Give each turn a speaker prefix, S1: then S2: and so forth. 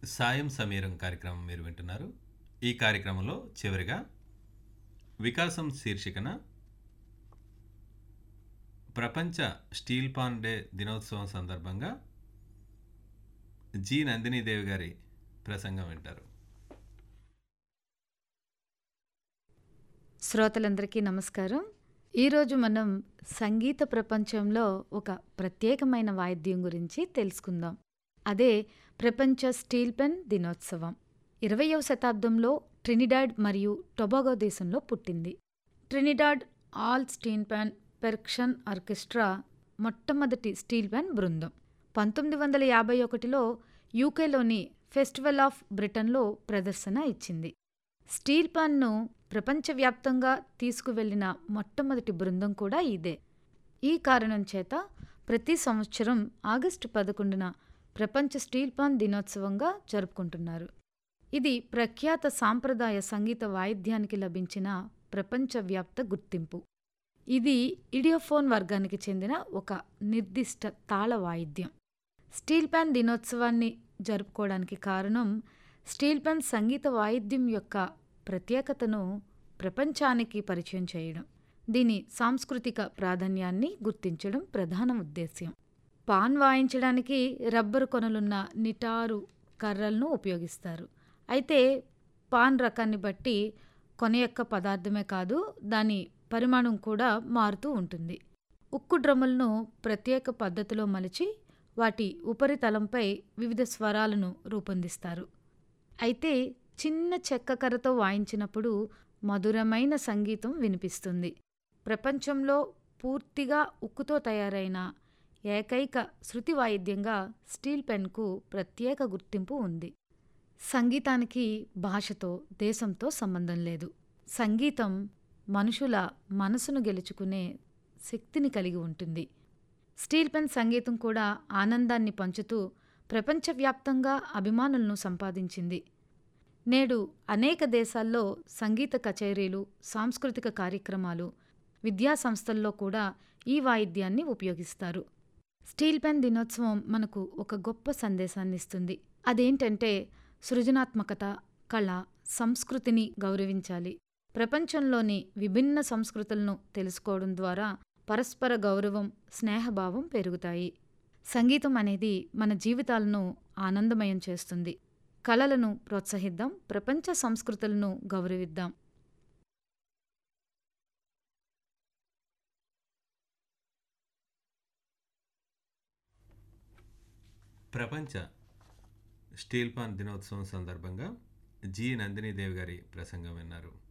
S1: సాయం సమీరం కార్యక్రమం మీరు వింటున్నారు. ఈ కార్యక్రమంలో చివరిగా వికాసం శీర్షికన ప్రపంచ స్టీల్ పాన్ డే దినోత్సవం సందర్భంగా జి నందినీదేవి గారి ప్రసంగం వింటారు.
S2: శ్రోతలందరికీ నమస్కారం. ఈరోజు మనం సంగీత ప్రపంచంలో ఒక ప్రత్యేకమైన వాయిద్యం గురించి తెలుసుకుందాం. అదే ప్రపంచ స్టీల్ పెన్ దినోత్సవం. 20వ శతాబ్దంలో ట్రినిడాడ్ మరియు టొబాగో దేశంలో పుట్టింది. Trinidad all steel pen percussion orchestra మొట్టమొదటి స్టీల్ పెన్ బృందం. 1951లో యూకేలోని ఫెస్టివల్ ఆఫ్ బ్రిటన్లో ప్రదర్శన ఇచ్చింది. స్టీల్ పాన్ను ప్రపంచవ్యాప్తంగా తీసుకువెళ్లిన మొట్టమొదటి బృందం కూడా ఇదే. ఈ కారణం చేత ప్రతి సంవత్సరం ఆగస్టు 11న ప్రపంచ స్టీల్ పాన్ దినోత్సవంగా జరుపుకుంటున్నారు. ఇది ప్రఖ్యాత సాంప్రదాయ సంగీత వాయిద్యానికి లభించిన ప్రపంచవ్యాప్త గుర్తింపు. ఇది ఇడియోఫోన్ వర్గానికి చెందిన ఒక నిర్దిష్ట తాళ వాయిద్యం. స్టీల్ పాన్ దినోత్సవాన్ని జరుపుకోవడానికి కారణం స్టీల్ పాన్ సంగీత వాయిద్యం యొక్క ప్రత్యేకతను ప్రపంచానికి పరిచయం చేయడం, దీని సాంస్కృతిక ప్రాధాన్యాన్ని గుర్తించడం ప్రధాన ఉద్దేశ్యం. పాన్ వాయించడానికి రబ్బరు కొనలున్న నిటారు కర్రలను ఉపయోగిస్తారు. అయితే పాన్ రకాన్ని బట్టి కొన యొక్క పదార్థమే కాదు, దాని పరిమాణం కూడా మారుతూ ఉంటుంది. ఉక్కు డ్రమ్ములను ప్రత్యేక పద్ధతిలో మలిచి వాటి ఉపరితలంపై వివిధ స్వరాలను రూపొందిస్తారు. అయితే చిన్న చెక్క కర్రతో వాయించినప్పుడు మధురమైన సంగీతం వినిపిస్తుంది. ప్రపంచంలో పూర్తిగా ఉక్కుతో తయారైన ఏకైక శృతి వాయిద్యంగా స్టీల్ పెన్కు ప్రత్యేక గుర్తింపు ఉంది. సంగీతానికి భాషతో, దేశంతో సంబంధం లేదు. సంగీతం మనుషుల మనసును గెలుచుకునే శక్తిని కలిగి ఉంటుంది. స్టీల్ పెన్ సంగీతం కూడా ఆనందాన్ని పంచుతూ ప్రపంచవ్యాప్తంగా అభిమానులను సంపాదించింది. నేడు అనేక దేశాల్లో సంగీత కచేరీలు, సాంస్కృతిక కార్యక్రమాలు, విద్యా సంస్థల్లో కూడా ఈ వాయిద్యాన్ని ఉపయోగిస్తారు. స్టీల్ పెన్ దినోత్సవం మనకు ఒక గొప్ప సందేశాన్ని ఇస్తుంది. అదేంటంటే సృజనాత్మకత, కళ, సంస్కృతిని గౌరవించాలి. ప్రపంచంలోని విభిన్న సంస్కృతులను తెలుసుకోవడం ద్వారా పరస్పర గౌరవం, స్నేహభావం పెరుగుతాయి. సంగీతం అనేది మన జీవితాలను ఆనందమయం చేస్తుంది. కళలను ప్రోత్సహిద్దాం, ప్రపంచ సంస్కృతులను గౌరవిద్దాం.
S1: ప్రపంచ స్టీల్ పాన్ దినోత్సవం సందర్భంగా జి నందినీదేవి గారి ప్రసంగం విన్నారు.